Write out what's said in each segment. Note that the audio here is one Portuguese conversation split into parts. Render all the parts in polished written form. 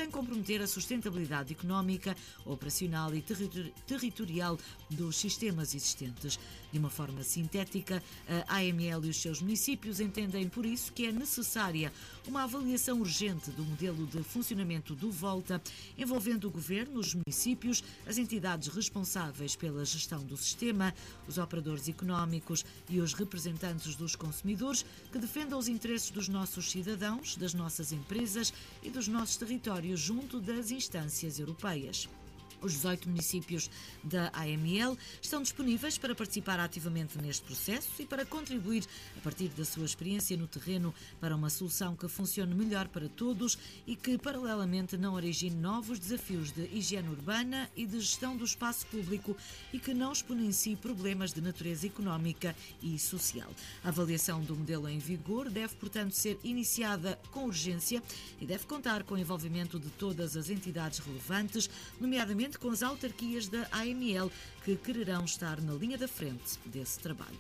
sem comprometer a sustentabilidade económica, operacional e territorial dos sistemas existentes. De uma forma sintética, a AML e os seus municípios entendem por isso que é necessária uma avaliação urgente do modelo de funcionamento do Volta, envolvendo o Governo, os municípios, as entidades responsáveis pela gestão do sistema, os operadores económicos e os representantes dos consumidores, que defendam os interesses dos nossos cidadãos, das nossas empresas e dos nossos territórios junto das instâncias europeias. Os 18 municípios da AML estão disponíveis para participar ativamente neste processo e para contribuir, a partir da sua experiência no terreno, para uma solução que funcione melhor para todos e que, paralelamente, não origine novos desafios de higiene urbana e de gestão do espaço público e que não exponencie problemas de natureza económica e social. A avaliação do modelo em vigor deve, portanto, ser iniciada com urgência e deve contar com o envolvimento de todas as entidades relevantes, nomeadamente com as autarquias da AML, que quererão estar na linha da frente desse trabalho.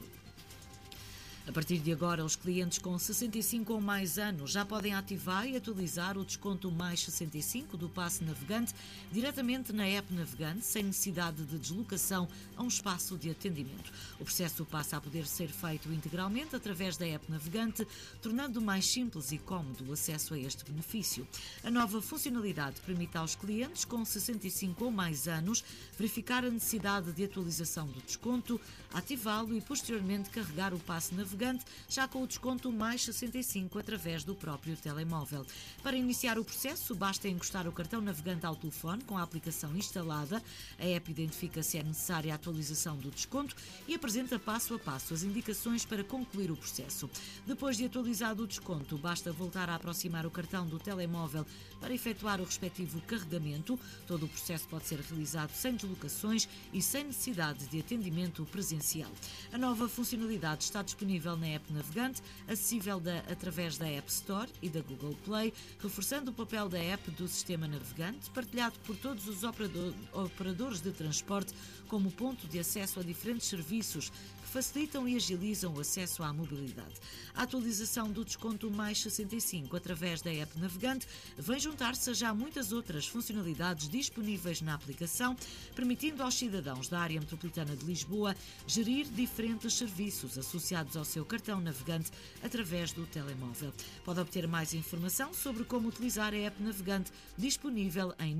A partir de agora, os clientes com 65 ou mais anos já podem ativar e atualizar o desconto mais 65 do passe navegante diretamente na app Navegante, sem necessidade de deslocação a um espaço de atendimento. O processo passa a poder ser feito integralmente através da app Navegante, tornando mais simples e cómodo o acesso a este benefício. A nova funcionalidade permite aos clientes com 65 ou mais anos verificar a necessidade de atualização do desconto, ativá-lo e posteriormente carregar o passe navegante já com o desconto mais 65 através do próprio telemóvel. Para iniciar o processo, basta encostar o cartão navegante ao telefone com a aplicação instalada. A app identifica se é necessária a atualização do desconto e apresenta passo a passo as indicações para concluir o processo. Depois de atualizado o desconto, basta voltar a aproximar o cartão do telemóvel para efetuar o respectivo carregamento. Todo o processo pode ser realizado sem deslocações e sem necessidade de atendimento presencial. A nova funcionalidade está disponível na app Navegante, acessível através da App Store e da Google Play, reforçando o papel da app do sistema navegante, partilhado por todos os operadores de transporte como ponto de acesso a diferentes serviços que facilitam e agilizam o acesso à mobilidade. A atualização do desconto mais 65 através da app Navegante vem juntar-se a já muitas outras funcionalidades disponíveis na aplicação, permitindo aos cidadãos da área metropolitana de Lisboa gerir diferentes serviços associados ao seu cartão navegante através do telemóvel. Pode obter mais informação sobre como utilizar a app Navegante disponível em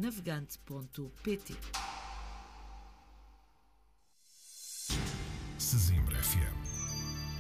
navegante.pt. Sesimbra FM